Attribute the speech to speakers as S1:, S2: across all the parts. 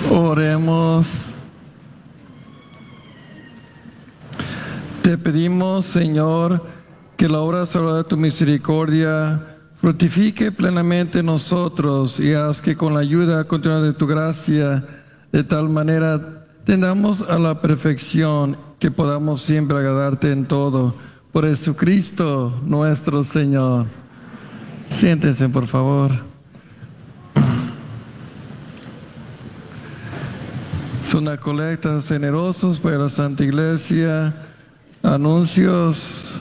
S1: Oremos. Te pedimos, Señor, que la obra salvadora de tu misericordia fructifique plenamente en nosotros y haz que con la ayuda continua de tu gracia, de tal manera tendamos a la perfección que podamos siempre agradarte en todo. Por Jesucristo nuestro Señor. Siéntense, por favor. Es una colecta generosos para la Santa Iglesia, anuncios.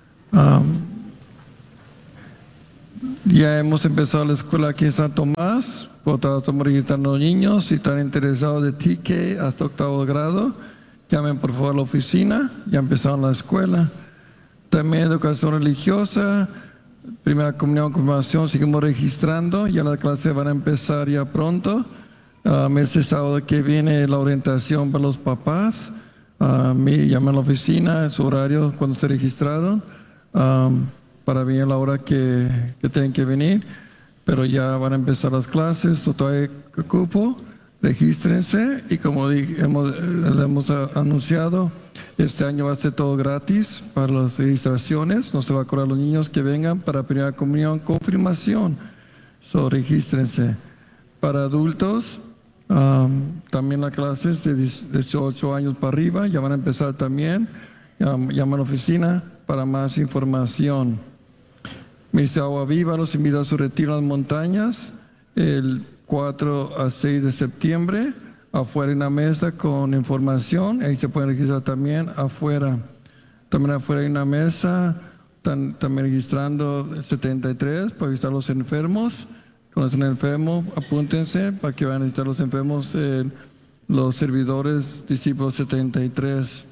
S1: Ya hemos empezado la escuela aquí en San Tomás. Estamos registrando niños. Si están interesados de TK hasta 8º grado, llamen por favor a la oficina. Ya empezaron la escuela. También educación religiosa, primera comunión, confirmación, seguimos registrando. Ya las clases van a empezar ya pronto. Este sábado que viene la orientación para los papás. Me llaman a la oficina, su horario cuando se registraron, para venir a la hora que tienen que venir. Pero ya van a empezar las clases, todavía cupo, regístrense y como les hemos anunciado, este año va a ser todo gratis para las registraciones. No se va a cobrar a los niños que vengan para primera comunión, confirmación. Regístrense. Para adultos, también las clases de 18 años para arriba ya van a empezar también. Llaman a la oficina para más información. Ministerio Agua Viva los invita a su retiro en las montañas el 4 a 6 de septiembre. Afuera hay una mesa con información, ahí se pueden registrar también afuera. También afuera hay una mesa, están también registrando 73 para visitar a los enfermos. Cuando estén enfermos, apúntense para que vayan a visitar a los enfermos, los servidores, discípulos 73.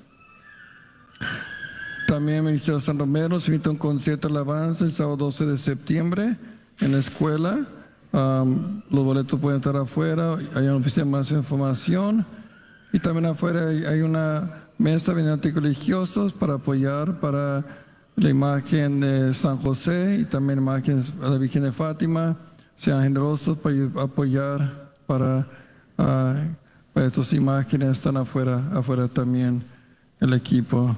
S1: También el Ministerio San Romero se invita a un concierto de alabanza el sábado 12 de septiembre en la escuela. Los boletos pueden estar afuera, hay una oficina más información. Y también afuera hay una mesa de artículos religiosos para apoyar para la imagen de San José y también imágenes de la Virgen de Fátima. Sean generosos para apoyar para estas imágenes. Están afuera también el equipo.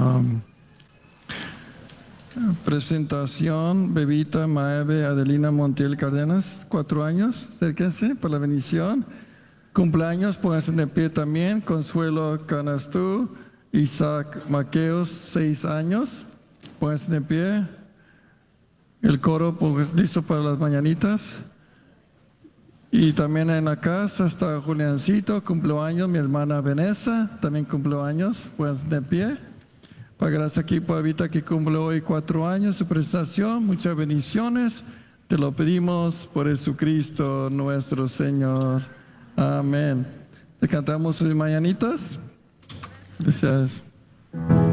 S1: Presentación, Bebita Maeve Adelina Montiel Cárdenas, 4 años, acérquense para la bendición. Cumpleaños, pónganse de pie también. Consuelo Canastú, Isaac Maqueos, 6 años, pónganse de pie. El coro pues, listo para las mañanitas. Y también en la casa está Juliancito, cumpleaños, mi hermana Vanessa, también cumpleaños, pónganse de pie. Para gracias equipo Evita que cumple hoy 4 años su presentación, muchas bendiciones. Te lo pedimos por Jesucristo nuestro Señor. Amén. ¿Le cantamos sus mañanitas? Gracias.